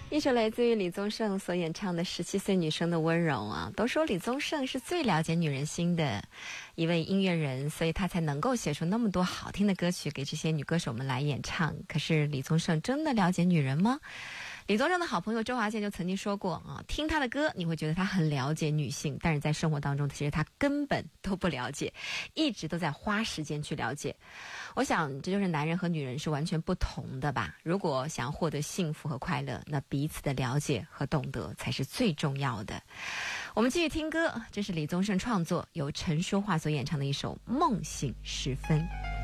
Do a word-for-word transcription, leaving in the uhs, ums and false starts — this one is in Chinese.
一首来自于李宗盛所演唱的十七岁女生的温柔啊，都说李宗盛是最了解女人心的一位音乐人，所以他才能够写出那么多好听的歌曲给这些女歌手们来演唱。可是李宗盛真的了解女人吗？李宗盛的好朋友周华健就曾经说过啊，听他的歌你会觉得他很了解女性，但是在生活当中其实他根本都不了解，一直都在花时间去了解。我想这就是男人和女人是完全不同的吧。如果想要获得幸福和快乐，那彼此的了解和懂得才是最重要的。我们继续听歌，这是李宗盛创作由陈淑桦所演唱的一首《梦醒时分》。